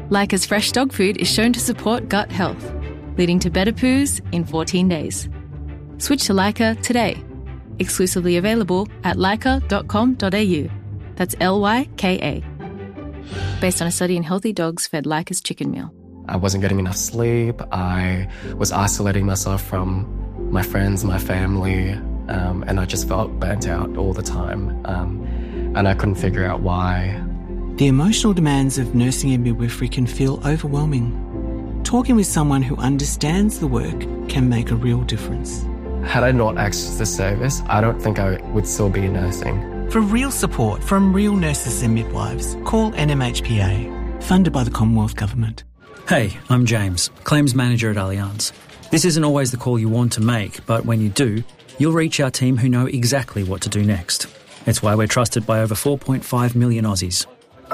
Leica's fresh dog food is shown to support gut health, leading to better poos in 14 days. Switch to Leica today. Exclusively available at leica.com.au. That's Lyka. Based on a study in healthy dogs fed Leica's chicken meal. I wasn't getting enough sleep. I was isolating myself from my friends, my family, and I just felt burnt out all the time. And I couldn't figure out why. The emotional demands of nursing and midwifery can feel overwhelming. Talking with someone who understands the work can make a real difference. Had I not accessed this service, I don't think I would still be nursing. For real support from real nurses and midwives, call NMHPA, funded by the Commonwealth Government. Hey, I'm James, Claims Manager at Allianz. This isn't always the call you want to make, but when you do, you'll reach our team who know exactly what to do next. It's why we're trusted by over 4.5 million Aussies.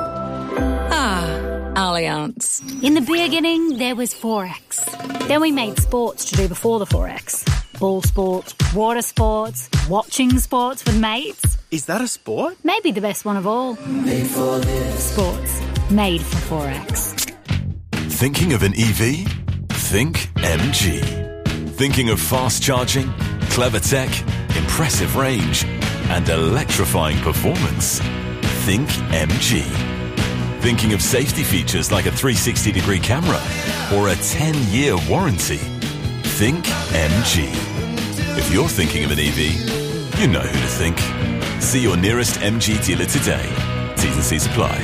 Allianz. In the beginning, there was Forex. Then we made sports to do before the Forex. Ball sports, water sports, watching sports with mates. Is that a sport? Maybe the best one of all. Made for this. Sports. Made for Forex. Thinking of an EV? Think MG. Thinking of fast charging, clever tech, impressive range, and electrifying performance? Think MG. Thinking of safety features like a 360-degree camera or a 10-year warranty? Think MG. If you're thinking of an EV, you know who to think. See your nearest MG dealer today. T's and C's apply.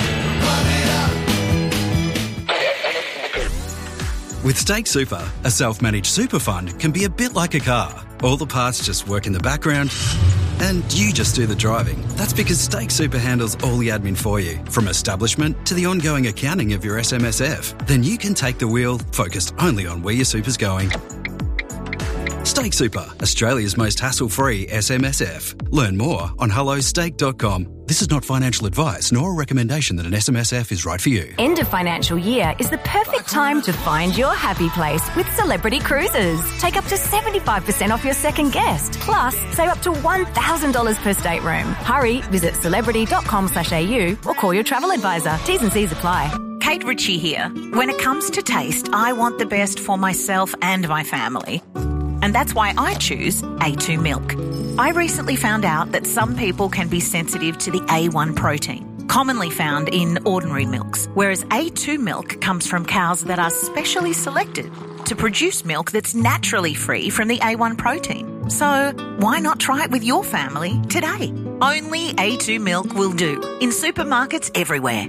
With Stake Super, a self-managed super fund can be a bit like a car. All the parts just work in the background and you just do the driving. That's because Stake Super handles all the admin for you, from establishment to the ongoing accounting of your SMSF. Then you can take the wheel, focused only on where your super's going. Stake Super, Australia's most hassle-free SMSF. Learn more on hellostake.com. This is not financial advice nor a recommendation that an SMSF is right for you. End of financial year is the perfect time to find your happy place with Celebrity Cruises. Take up to 75% off your second guest. Plus, save up to $1,000 per stateroom. Hurry, visit celebrity.com.au or call your travel advisor. T's and C's apply. Kate Ritchie here. When it comes to taste, I want the best for myself and my family. And that's why I choose A2 milk. I recently found out that some people can be sensitive to the A1 protein, commonly found in ordinary milks, whereas A2 milk comes from cows that are specially selected to produce milk that's naturally free from the A1 protein. So why not try it with your family today? Only A2 milk will do, in supermarkets everywhere.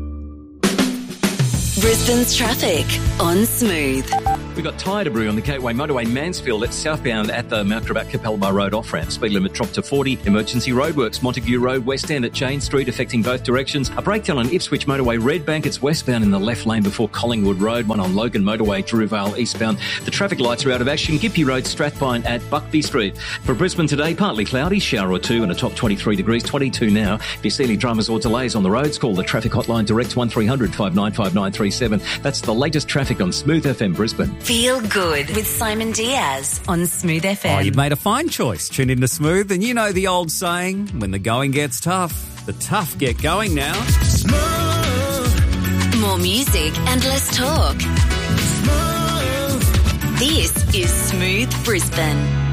Brisbane's traffic on Smooth. We've got tyre debris on the Gateway Motorway Mansfield. It's southbound at the Mount Gravatt Capalaba Road off-ramp. Speed limit dropped to 40. Emergency roadworks, Montague Road, west end at Jane Street, affecting both directions. A breakdown on Ipswich Motorway Redbank. It's westbound in the left lane before Collingwood Road. One on Logan Motorway, Drewvale eastbound. The traffic lights are out of action. Gippy Road, Strathpine at Buckby Street. For Brisbane today, partly cloudy, shower or two and a top 23 degrees, 22 now. If you see any dramas or delays on the roads, call the traffic hotline direct 1300 595937. That's the latest traffic on Smooth FM Brisbane. Feel good with Simon Diaz on Smooth FM. Oh, you've made a fine choice. Tune into Smooth, and you know the old saying, when the going gets tough, the tough get going now. Smooth. More music and less talk. Smooth. This is Smooth Brisbane.